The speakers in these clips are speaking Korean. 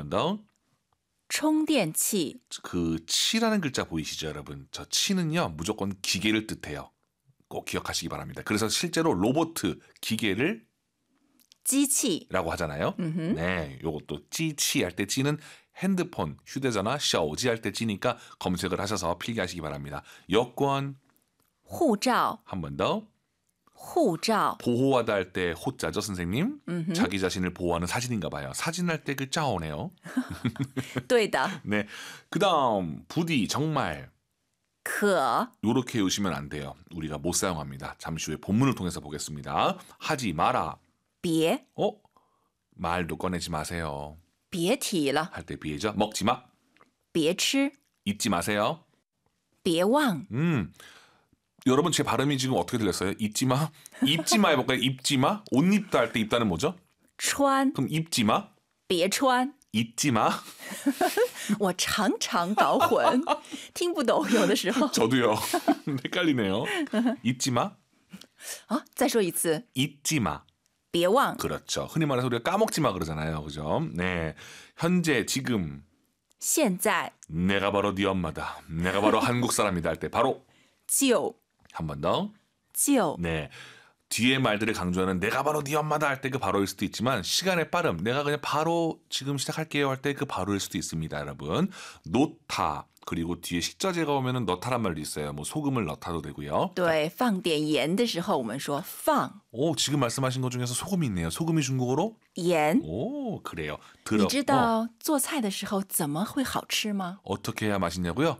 번 더. 充电器 그 치라는 글자 보이시죠, 여러분? 저 치는요, 무조건 기계를 뜻해요. 꼭 기억하시기 바랍니다. 그래서 실제로 로봇, 기계를 机器 라고 하잖아요. 네, 요것도 찌치 할 때 찌는 핸드폰, 휴대전화, 샤오지 할 때 찌니까 검색을 하셔서 필기하시기 바랍니다. 여권 护照 한 번 더. 护照 보호하다 할 때 호자죠, 선생님? 자기 자신을 보호하는 사진인가 봐요. 사진 할 때 그 짜오네요. 对的 네, 그다음 부디 정말 可 요렇게 외우시면 안 돼요. 우리가 못 사용합니다. 잠시 후에 본문을 통해서 보겠습니다. 하지 마라. 别 말도 꺼내지 마세요. 别提了 할 때 비해죠. 먹지 마. 别吃 잊지 마세요. 别忘 여러분 제 발음이 지금 어떻게 들렸어요? 잊지 마. 입지 마 해볼까요? 입지 마. 옷 입다 할 때 입다는 뭐죠? 穿 그럼 입지 마. 别穿 잊지 마. 我常常搞混听不懂有的时候 저도요. 헷갈리네요. 잊지 마. 再说一次 잊지 마. 别忘 그렇죠. 흔히 말해서 우리가 까먹지 마 그러잖아요. 그죠? 네. 현재 지금 现在 내가 바로 네 엄마다. 내가 바로 한국 사람이다 할 때 바로 就 한 번 더. 就 네. 뒤에 말들을 강조하는 내가 바로 네 엄마다 할 때 그 바로일 수도 있지만 시간의 빠름 내가 그냥 바로 지금 시작할게요 할 때 그 바로일 수도 있습니다. 여러분. 놓다 그리고 뒤에 식자재가 오면은 넣다란 말도 있어요. 뭐 소금을 넣다도 되고요. 对放点盐的时候我们说放 오 지금 말씀하신 것 중에서 소금이 있네요. 소금이 중국어로? 盐 오 그래요. 你知道做菜的时候怎么会好吃吗 어떻게 해야 맛있냐고요?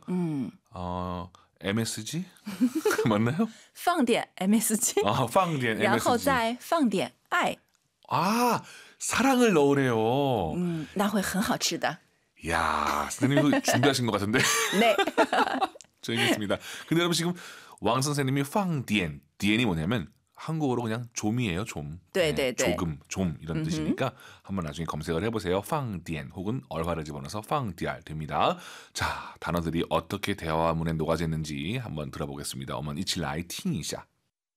MSG? 맞나요? 放点 MSG 放点然后 MSG. 再放点爱 아, 사랑을 넣으래요. 那会很好吃的 이야, 선생님 이거 준비하신 것 같은데. 네 재밌습니다. 근데 여러분 지금 왕 선생님이 放点, 디엔이 뭐냐면 한국어로 그냥 좀이에요, 좀. 네, 조금, 좀 이런 뜻이니까 한번 나중에 검색을 해보세요. 放点 혹은 얼화를 집어넣어서 放点 됩니다. 자, 단어들이 어떻게 대화문에 녹아져 있는지 한번 들어보겠습니다. 我们一起来听一下.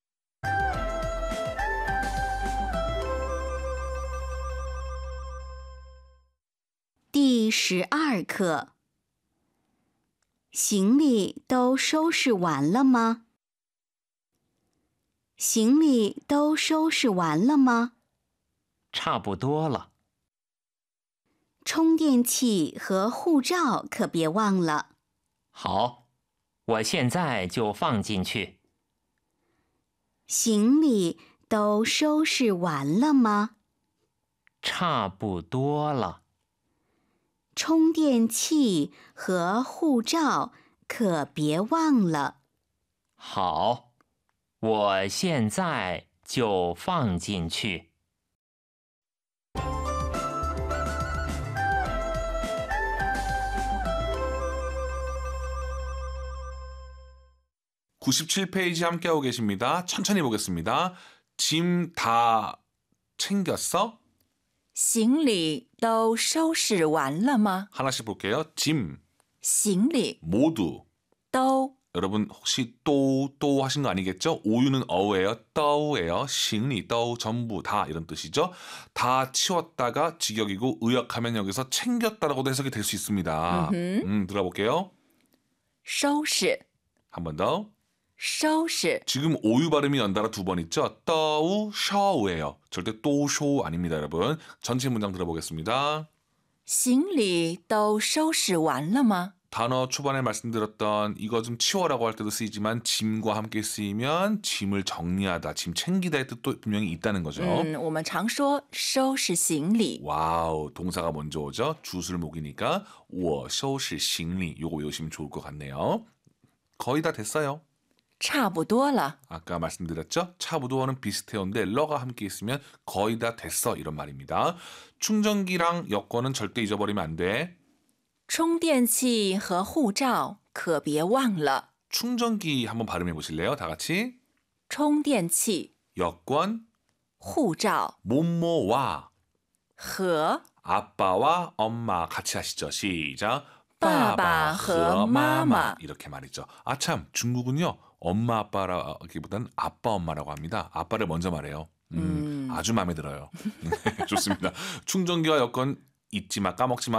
第12课，行李都收拾完了吗？行李都收拾完了吗？ 差不多了。 充电器和护照可别忘了。 好，我现在就放进去。 行李都收拾完了吗？ 差不多了。 充电器和护照可别忘了。 好，我现在就放进去。 97페이지 함께하고 계십니다. 천천히 보겠습니다. 짐 다 챙겼어? 行李都收拾完了吗 하나씩 볼게요. 짐 行李 모두 都 여러분 혹시 또 하신 거 아니겠죠? 오유는 어예요. 떠우예요. 싱리 떠우 전부 다 이런 뜻이죠. 다 치웠다가 직역이고 의역하면 여기서 챙겼다라고도 해석이 될 수 있습니다. 들어볼게요. 收拾 한 번 더. 收拾 지금 오유 발음이 연달아 두 번 있죠. 떠우 샤오예요. 절대 또 쇼 아닙니다, 여러분. 전체 문장 들어보겠습니다. 行李都收拾完了吗 단어 초반에 말씀드렸던 이거 좀 치워라고 할 때도 쓰이지만 짐과 함께 쓰이면 짐을 정리하다, 짐 챙기다의 뜻도 분명히 있다는 거죠. 我们常说收拾行李 와우, 동사가 먼저 오죠. 주술목이니까 我收拾行李 요거 외우시면 좋을 것 같네요. 거의 다 됐어요. 差不多了 아까 말씀드렸죠? 차부도어는 비슷해요인데 러가 함께 있으면 거의 다 됐어 이런 말입니다. 충전기랑 여권은 절대 잊어버리면 안 돼. 充电器和护照可别忘了 충전기 한번 발음해 보실래요? 다 같이. 充电器 여권, 护照 모모와 和 아빠와 엄마 같이 하시죠. 시작. 빠바和마마. 이렇게 말이죠. 아참 중국은요. 엄마 아빠라기보단 아빠 엄마라고 합니다. 아빠를 먼저 말해요. 아주 마음에 들어요. 좋습니다. 충전기와 여권 잊지 마, 까먹지 마.